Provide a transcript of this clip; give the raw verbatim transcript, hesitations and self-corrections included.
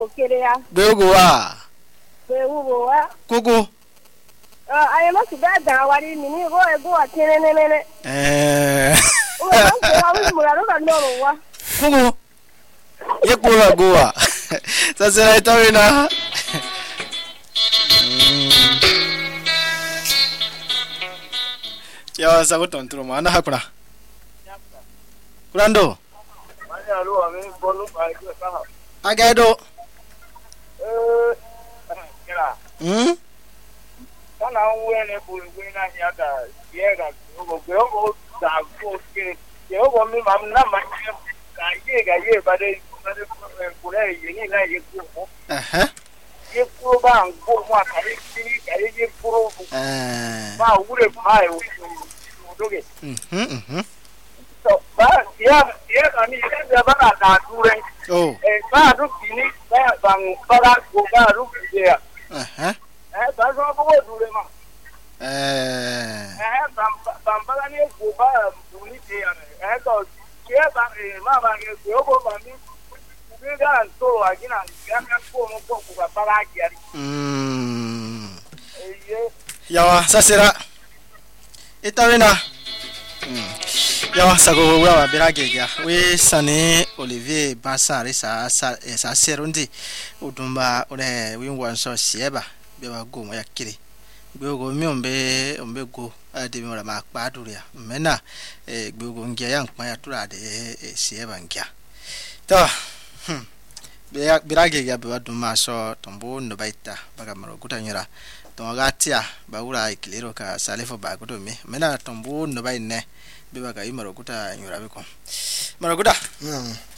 Okerea. Beugua. Beugua. Kuku. Ah, I must be that wari mini go go atene ne ne ne. Eh. O ba ko mu la ro no wa. Kuku. Ye kula gua. Sasa ito na. Ya sa ko tontro mana hakuna. Kurando. Mana ro ame bolu ba ko sa. Agado. Eh. Kira. Hmm? Kana wele bulu wena ya da yega go go go da go ke. Yo go mi mam na ma ka ye ga ye ba de ba de ko le ye ni la ye ko. Aha. Ye ko ba ngo ma ka ye ni ka ye ko. Eh. Ba ure ba yo. Doge. Mhm mhm. So ba ya ya ka ni ya ba ka da dure. Oh. Eh ba du bini ba bang ba go ba ru ya. Aha. Eh ba so bo dure ma. Eh. Eh bam bam ba ni go ba buni de ya. Eh to ke ba eh ma ba ke go go ba ni. Ni ga to agina ga ka ko mo ko ko ba ba ya. Mm. Eh ye. Yawa sasira. Itawina. Mm. Yawa sago wa birage ya. We sane Olivier Bassari sa sa sa serundi udumba ore wingwan so sieba bewa go mo yakiri. Gbogo mi ombe ombe go ade mi ora ma paduria. Mena eh gbogo ngia ya npa ya tura de sieba ngia. To. Hmm. Birage ya bewa duma so tombo no baita baga maro kutanyira. Tongatia baura ikilero ka salefo bagoto me mena tombo no baine biba ka imaro kuta nyura biko maro kuta mm